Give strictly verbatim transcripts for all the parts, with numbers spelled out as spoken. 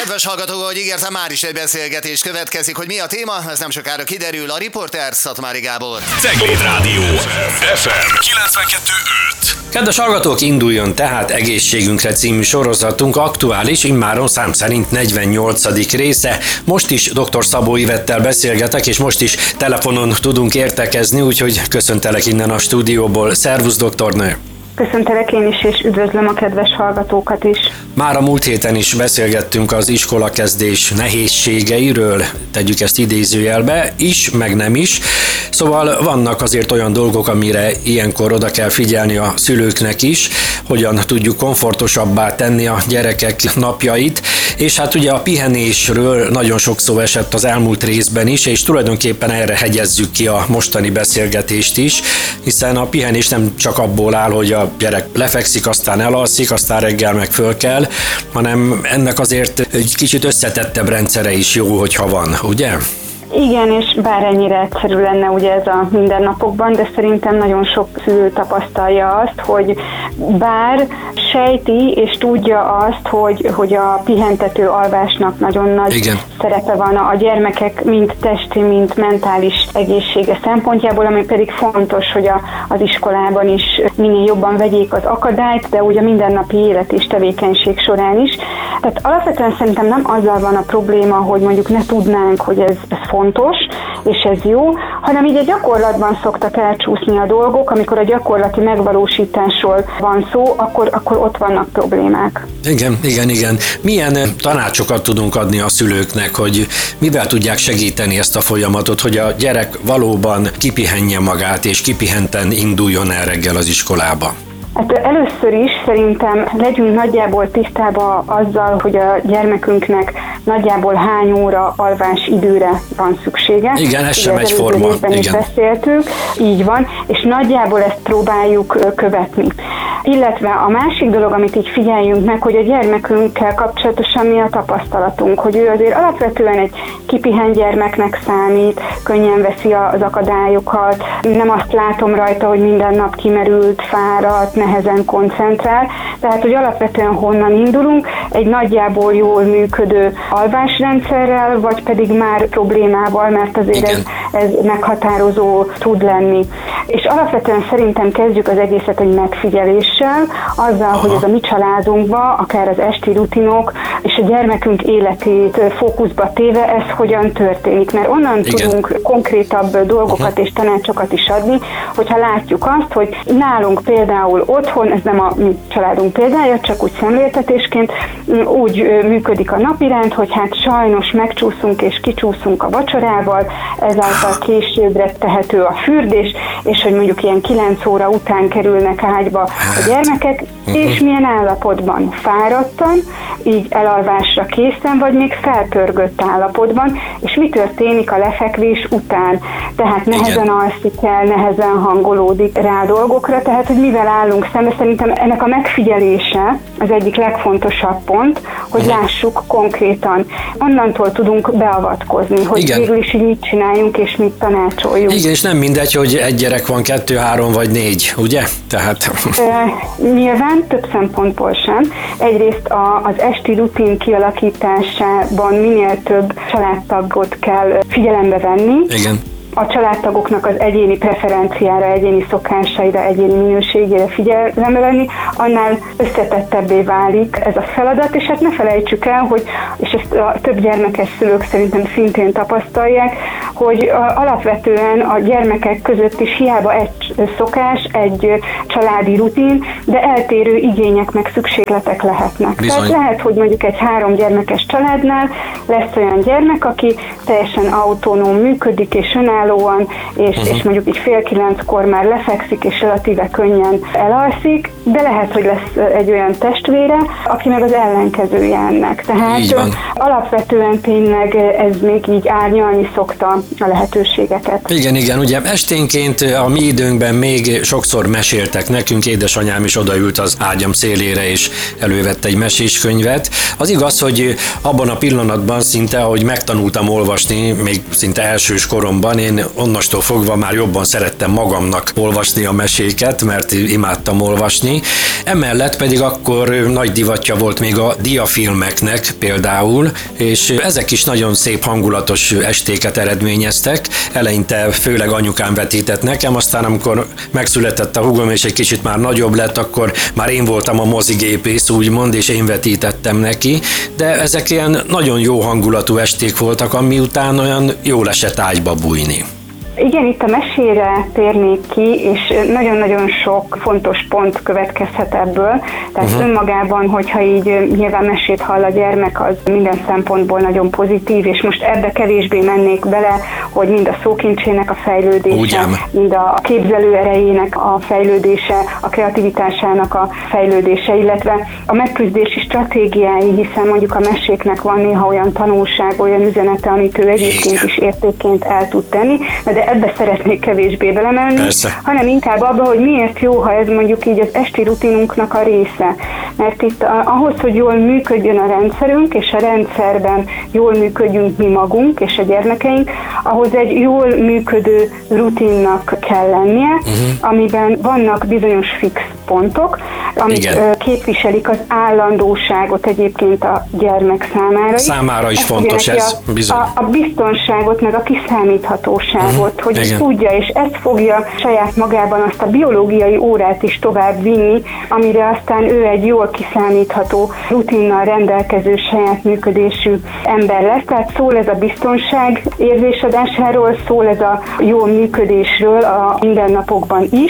Kedves hallgatók, ahogy ígértem, már is egy beszélgetés következik, hogy mi a téma, ez nem sokára kiderül. A riporter Szatmári Gábor. Cegléd Rádió ef em kilencvenkettő öt. Kedves hallgatók, induljon tehát Egészségünkre című sorozatunk, aktuális, immáron szám szerint negyvennyolcadik része. Most is dr. Szabó Ivettel beszélgetek, és most is telefonon tudunk értekezni, úgyhogy köszöntelek innen a stúdióból. Szervusz, doktornő! Köszöntelek én is, és üdvözlöm a kedves hallgatókat is. Már a múlt héten is beszélgettünk az iskolakezdés nehézségeiről, tegyük ezt idézőjelbe, is, meg nem is. Szóval vannak azért olyan dolgok, amire ilyenkor oda kell figyelni a szülőknek is, hogyan tudjuk komfortosabbá tenni a gyerekek napjait, és hát ugye a pihenésről nagyon sok szó esett az elmúlt részben is, és tulajdonképpen erre hegyezzük ki a mostani beszélgetést is, hiszen a pihenés nem csak abból áll, hogy a gyerek lefekszik, aztán elalszik, aztán reggel meg föl kell, hanem ennek azért egy kicsit összetettebb rendszere is jó, hogyha van, ugye? Igen, és bár ennyire egyszerű lenne ugye ez a mindennapokban, de szerintem nagyon sok szülő tapasztalja azt, hogy bár sejti és tudja azt, hogy, hogy a pihentető alvásnak nagyon nagy Igen. szerepe van a gyermekek mind testi, mind mentális egészsége szempontjából, ami pedig fontos, hogy a, az iskolában is minél jobban vegyék az akadályt, de ugye a mindennapi élet és tevékenység során is. Tehát alapvetően szerintem nem azzal van a probléma, hogy mondjuk ne tudnánk, hogy ez, ez fontos, és ez jó, hanem így a gyakorlatban szoktak elcsúszni a dolgok, amikor a gyakorlati megvalósításról van szó, akkor, akkor ott vannak problémák. Igen, igen, igen. Milyen tanácsokat tudunk adni a szülőknek, hogy mivel tudják segíteni ezt a folyamatot, hogy a gyerek valóban kipihenje magát, és kipihenten induljon el reggel az iskolába? Hát először is szerintem legyünk nagyjából tisztában azzal, hogy a gyermekünknek nagyjából hány óra alvás időre van szüksége. Igen, ez sem egyforma. Igen. Is beszéltünk, így van, és nagyjából ezt próbáljuk követni. Illetve a másik dolog, amit így figyeljünk meg, hogy a gyermekünkkel kapcsolatosan mi a tapasztalatunk, hogy ő azért alapvetően egy kipihent gyermeknek számít, könnyen veszi az akadályokat, nem azt látom rajta, hogy minden nap kimerült, fáradt, nehezen koncentrál, tehát hogy alapvetően honnan indulunk, egy nagyjából jól működő alvásrendszerrel, vagy pedig már problémával, mert azért ez, ez meghatározó tud lenni. És alapvetően szerintem kezdjük az egészet egy megfigyeléssel, azzal, Aha. hogy ez a mi családunkban, akár az esti rutinok, és a gyermekünk életét fókuszba téve, ez hogyan történik. Mert onnan Igen. tudunk konkrétabb dolgokat Aha. és tanácsokat is adni, hogyha látjuk azt, hogy nálunk például otthon, ez nem a mi családunk példája, csak úgy szemléltetésként, úgy működik a napirend, hogy hát sajnos megcsúszunk és kicsúszunk a vacsorával, ezáltal későbbre tehető a fürdés, és hogy mondjuk ilyen kilenc óra után kerülnek ágyba a gyermekek, és milyen állapotban? Fáradtan, így elalvásra készen, vagy még felpörgött állapotban, és mi történik a lefekvés után? Tehát nehezen Igen. alszik el, nehezen hangolódik rá a dolgokra, tehát hogy mivel állunk szembe, szerintem ennek a megfigyelése az egyik legfontosabb pont, hogy uh-huh. lássuk konkrétan. Onnantól tudunk beavatkozni, hogy Igen. végül is így mit csináljunk, és mit tanácsoljunk. Igen, és nem mindegy, hogy egy gyerek van, kettő, három vagy négy, ugye? Tehát... E, nyilván több szempontból sem. Egyrészt a, az esti rutin kialakításában minél több családtagot kell figyelembe venni. Igen. A családtagoknak az egyéni preferenciára, egyéni szokásaira, egyéni minőségére figyelembe venni, annál összetettebbé válik ez a feladat, és hát ne felejtsük el, hogy, és ezt a több gyermekes szülők szerintem szintén tapasztalják, hogy alapvetően a gyermekek között is hiába egy szokás, egy családi rutin, de eltérő igények meg szükségletek lehetnek. Bizony. Tehát lehet, hogy mondjuk egy három gyermekes családnál lesz olyan gyermek, aki teljesen autonóm működik és önálló, és, uh-huh. és mondjuk így fél kilenckor már lefekszik, és relatíve könnyen elalszik, de lehet, hogy lesz egy olyan testvére, aki meg az ellenkezője ennek. Tehát alapvetően tényleg ez még így árnyalni szokta a lehetőségeket. Igen, igen, ugye esténként a mi időnkben még sokszor meséltek nekünk, édesanyám is odaült az ágyam szélére és elővette egy meséskönyvet. Az igaz, hogy abban a pillanatban szinte, ahogy megtanultam olvasni, még szinte elsős koromban, én onnastól fogva már jobban szerettem magamnak olvasni a meséket, mert imádtam olvasni. Emellett pedig akkor nagy divatja volt még a diafilmeknek például, és ezek is nagyon szép hangulatos estéket eredményeztek. Eleinte főleg anyukám vetített nekem, aztán amikor megszületett a húgom és egy kicsit már nagyobb lett, akkor már én voltam a mozigépész, úgymond, és én vetítettem neki, de ezek ilyen nagyon jó hangulatú esték voltak, ami után olyan jól esett ágyba bújni. Igen, itt a mesére térnék ki, és nagyon-nagyon sok fontos pont következhet ebből. Tehát uh-huh. önmagában, hogyha így nyilván mesét hall a gyermek, az minden szempontból nagyon pozitív, és most ebbe kevésbé mennék bele, hogy mind a szókincsének a fejlődése, Ugyan. mind a képzelő erejének a fejlődése, a kreativitásának a fejlődése, illetve a megküzdési stratégiái, hiszen mondjuk a meséknek van néha olyan tanulság, olyan üzenete, amit ő egyébként is értékként el tud tenni, de ebbe szeretnék kevésbé belemenni, Persze. hanem inkább abba, hogy miért jó, ha ez mondjuk így az esti rutinunknak a része. Mert itt ahhoz, hogy jól működjön a rendszerünk, és a rendszerben jól működjünk mi magunk és a gyermekeink, ahhoz egy jól működő rutinnak kell lennie, uh-huh. amiben vannak bizonyos fix pontok, amik Igen. képviselik az állandóságot egyébként a gyermek számára is. Számára is fontos ez, a, bizony. A, a biztonságot, meg a kiszámíthatóságot, uh-huh. hogy Igen. tudja, és ezt fogja saját magában azt a biológiai órát is tovább vinni, amire aztán ő egy jól kiszámítható, rutinnal rendelkező, saját működésű ember lesz. Tehát szól ez a biztonság érzésadásáról, szól ez a jó működésről a mindennapokban is.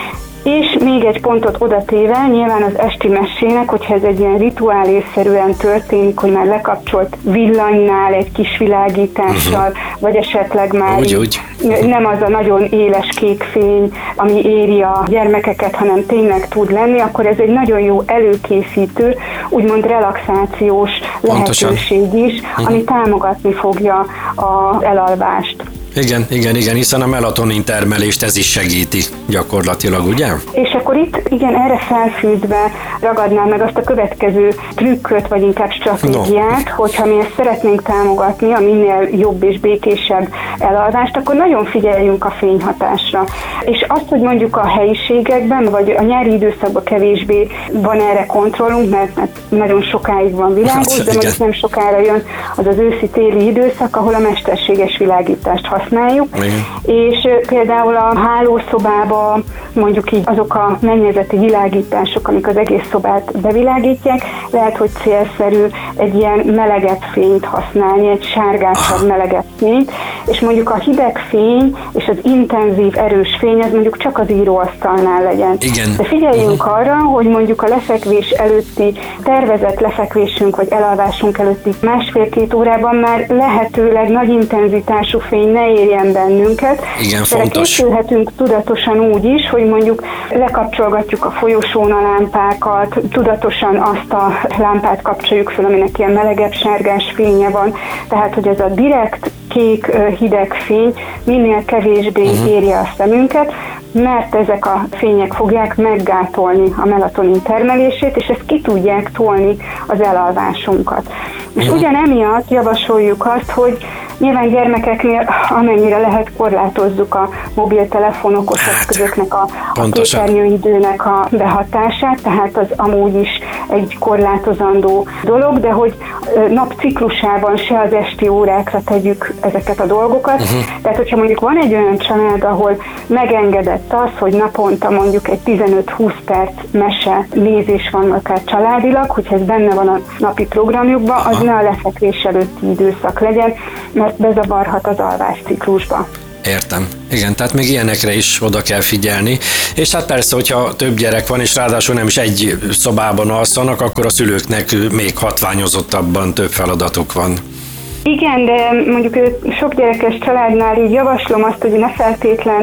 És még egy pontot odatéve, nyilván az esti mesének, hogyha ez egy ilyen rituálésszerűen történik, hogy már lekapcsolt villanynál egy kis világítással, uh-huh. vagy esetleg már úgy, úgy. nem az a nagyon éles kék fény, ami éri a gyermekeket, hanem tényleg tud lenni, akkor ez egy nagyon jó előkészítő, úgymond relaxációs Pontosan. lehetőség is, uh-huh. ami támogatni fogja az elalvást. Igen, igen, igen, hiszen a melatonin termelést ez is segíti gyakorlatilag, ugye? És akkor itt, igen, erre felfűzve ragadnám meg azt a következő trükköt, vagy inkább stratégiát, no. hogyha mi ezt szeretnénk támogatni, a minél jobb és békésebb elalvást, akkor nagyon figyeljünk a fényhatásra. És azt, hogy mondjuk a helyiségekben, vagy a nyári időszakban kevésbé van erre kontrollunk, mert, mert nagyon sokáig van világos, de mondjuk nem sokára jön az az őszi-téli időszak, ahol a mesterséges világítást használjuk. Igen. És például a hálószobában mondjuk így azok a mennyezeti világítások, amik az egész szobát bevilágítják, lehet, hogy célszerű egy ilyen melegebb fényt használni, egy sárgásabb melegebb fényt, és mondjuk a hideg fény és az intenzív erős fény az mondjuk csak az íróasztalnál legyen. Igen. De figyeljünk uh-huh. arra, hogy mondjuk a lefekvés előtti tervezett lefekvésünk vagy elalvásunk előtti másfél-két órában már lehetőleg nagy intenzitású fény ne érjen bennünket. Igen, fontos. Készülhetünk tudatosan úgy is, hogy mondjuk lekapcsolgatjuk a folyosón a lámpákat, tudatosan azt a lámpát kapcsoljuk fel, aminek ilyen melegebb sárgás fénye van, tehát hogy ez a direkt kék hideg fény minél kevésbé uh-huh. érje a szemünket, mert ezek a fények fogják meggátolni a melatonin termelését, és ezt ki tudják tolni az elalvásunkat. És uh-huh. ugyan emiatt javasoljuk azt, hogy nyilván gyermekeknél amennyire lehet korlátozzuk a mobiltelefon okoseszközöknek a, a képernyőidőnek a behatását, tehát az amúgy is egy korlátozandó dolog, de hogy napciklusában se az esti órákra tegyük ezeket a dolgokat. Uh-huh. Tehát, hogyha mondjuk van egy olyan család, ahol megengedett az, hogy naponta mondjuk egy tizenöt-húsz perc mese nézés van akár családilag, hogyha ez benne van a napi programjukban, az ne a lefekvés előtti időszak legyen, mert bezavarhat az alvásciklusba. Értem. Igen, tehát még ilyenekre is oda kell figyelni. És hát persze, hogyha több gyerek van, és ráadásul nem is egy szobában alszanak, akkor a szülőknek még hatványozottabban több feladatuk van. Igen, de mondjuk sok gyerekes családnál így javaslom azt, hogy ne feltétlen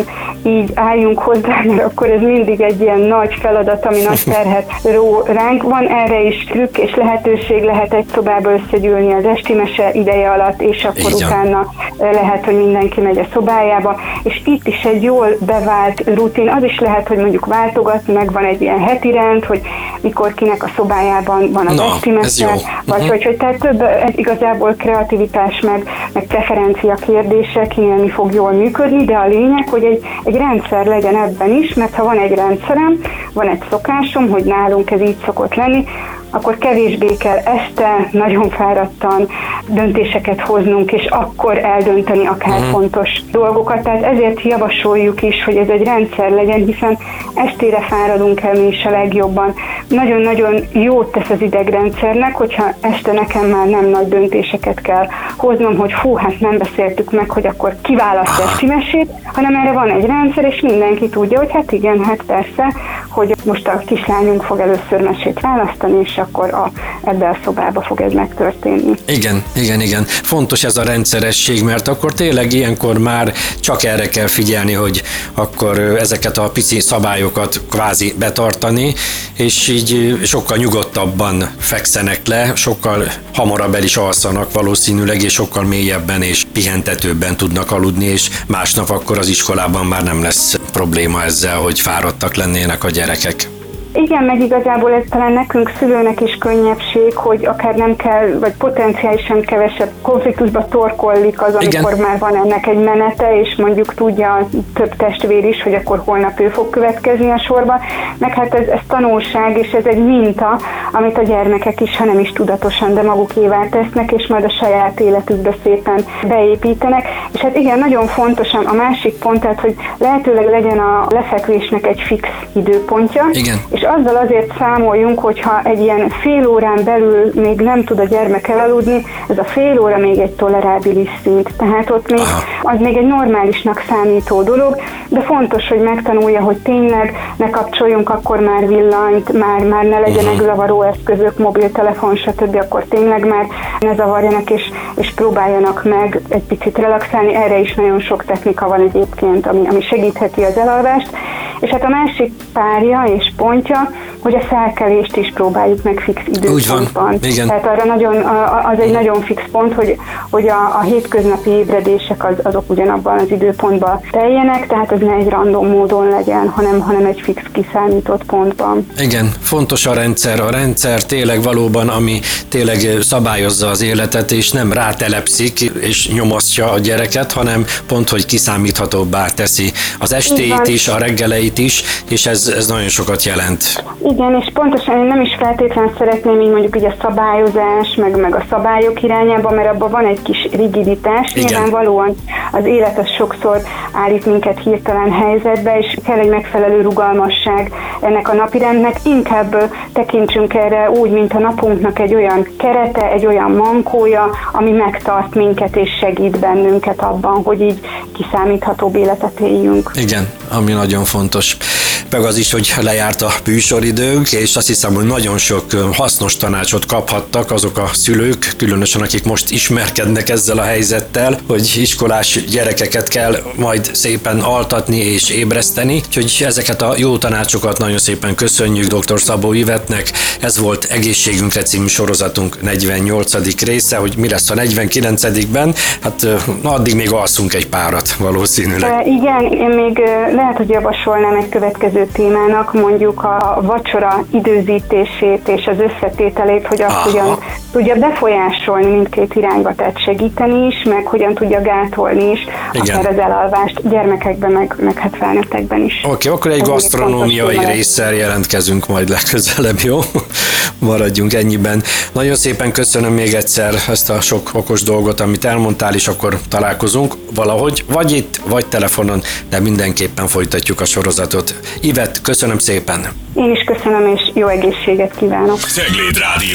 így álljunk hozzá, mert akkor ez mindig egy ilyen nagy feladat, ami nagy terhet ró ránk. Van erre is trükk és lehetőség, lehet egy szobába összegyűlni az esti mese ideje alatt, és akkor Igen. utána lehet, hogy mindenki megy a szobájába, és itt is egy jól bevált rutin, az is lehet, hogy mondjuk váltogatni, meg van egy ilyen heti rend, hogy mikor kinek a szobájában van az Na, esti ez mese, jó. vagy Uh-huh. hogy, hogy tehát több, ez igazából kreativitás, meg, meg preferencia kérdése, kinél mi fog jól működni, de a lényeg, hogy egy, egy rendszer legyen ebben is, mert ha van egy rendszerem, van egy szokásom, hogy nálunk ez így szokott lenni, akkor kevésbé kell este nagyon fáradtan döntéseket hoznunk, és akkor eldönteni akár uh-huh. fontos dolgokat. Tehát ezért javasoljuk is, hogy ez egy rendszer legyen, hiszen estére fáradunk el mi is a legjobban. Nagyon-nagyon jót tesz az idegrendszernek, hogyha este nekem már nem nagy döntéseket kell hoznom, hogy fú, hát nem beszéltük meg, hogy akkor kiválaszt esti mesét, hanem erre van egy rendszer, és mindenki tudja, hogy hát igen, hát persze, hogy most a kislányunk fog először mesét választani, és akkor a, ebbe a szobába fog ez megtörténni. Igen, igen, igen. Fontos ez a rendszeresség, mert akkor tényleg ilyenkor már csak erre kell figyelni, hogy akkor ezeket a pici szabályokat kvázi betartani, és így sokkal nyugodtabban fekszenek le, sokkal hamarabb el is alszanak valószínűleg, és sokkal mélyebben és pihentetőbben tudnak aludni, és másnap akkor az iskolában már nem lesz probléma ezzel, hogy fáradtak lennének a gyerekek. Igen, meg igazából ez talán nekünk szülőnek is könnyebbség, hogy akár nem kell, vagy potenciálisan kevesebb konfliktusba torkollik az, amikor Igen. már van ennek egy menete, és mondjuk tudja több testvér is, hogy akkor holnap ő fog következni a sorba. Meg hát ez, ez tanulság, és ez egy minta, amit a gyermekek is, ha nem is tudatosan, de magukévá tesznek, és majd a saját életükbe szépen beépítenek. És hát igen, nagyon fontos a másik pont, tehát, hogy lehetőleg legyen a lefekvésnek egy fix időpontja. Igen. És azzal azért számoljunk, hogyha egy ilyen fél órán belül még nem tud a gyermek elaludni, ez a fél óra még egy tolerábilis szint. Tehát ott még, az még egy normálisnak számító dolog, de fontos, hogy megtanulja, hogy tényleg ne kapcsoljunk akkor már villanyt, már, már ne legyenek uh-huh. zavaró eszközök, mobiltelefon, stb. Akkor tényleg már ne zavarjanak, és, és próbáljanak meg egy picit relaxálni. Erre is nagyon sok technika van egyébként, ami, ami segítheti az elalvást. És hát a másik párja és pontja, hogy a felkelést is próbáljuk meg fix időpontban. Tehát arra nagyon, az egy nagyon fix pont, hogy, hogy a, a hétköznapi ébredések az, azok ugyanabban az időpontban teljenek, tehát ez ne egy random módon legyen, hanem, hanem egy fix kiszámított pontban. Igen, fontos a rendszer. A rendszer tényleg valóban, ami tényleg szabályozza az életet, és nem rátelepszik és nyomasztja a gyereket, hanem pont, hogy kiszámíthatóbbá teszi az estét is, a reggeleit is, és ez, ez nagyon sokat jelent. Igen, és pontosan én nem is feltétlenül szeretném így mondjuk így a szabályozás, meg, meg a szabályok irányába, mert abban van egy kis rigiditás. Igen. Nyilvánvalóan az élet az sokszor állít minket hirtelen helyzetbe, és kell egy megfelelő rugalmasság ennek a napirendnek. Inkább tekintsünk erre úgy, mint a napunknak egy olyan kerete, egy olyan mankója, ami megtart minket és segít bennünket abban, hogy így kiszámíthatóbb életet éljünk. Igen, ami nagyon fontos. Meg az is, hogy lejárt a műsoridőnk, és azt hiszem, hogy nagyon sok hasznos tanácsot kaphattak azok a szülők, különösen akik most ismerkednek ezzel a helyzettel, hogy iskolás gyerekeket kell majd szépen altatni és ébreszteni. Úgyhogy ezeket a jó tanácsokat nagyon szépen köszönjük dr. Szabó Ivettnek. Ez volt Egészségünkre című sorozatunk negyvennyolcadik része, hogy mi lesz a negyvenkilencedikben. Hát na, addig még alszunk egy párat valószínűleg. E, igen, én még lehet, hogy javasolnám egy következő témának, mondjuk a vacsora időzítését és az összetételét, hogy azt hogyan tudja befolyásolni mindkét irányba, tehát segíteni is, meg hogyan tudja gátolni is, Igen. akár az elalvást gyermekekben, meg, meg hát felnőttekben is. Oké, okay, akkor egy gasztronómiai résszel jelentkezünk majd legközelebb, jó? Maradjunk ennyiben. Nagyon szépen köszönöm még egyszer ezt a sok okos dolgot, amit elmondtál, és akkor találkozunk valahogy, vagy itt, vagy telefonon, de mindenképpen folytatjuk a sorozatot. Ivett, köszönöm szépen! Én is köszönöm, és jó egészséget kívánok! Cegléd Rádió.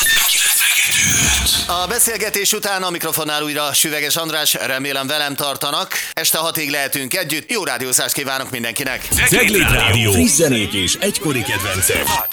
A beszélgetés után a mikrofonnál újra Süveges András, remélem velem tartanak. Este hatig lehetünk együtt, jó rádiózást kívánok mindenkinek! Cegléd Rádió. Friss zenék és egykori kedvencek.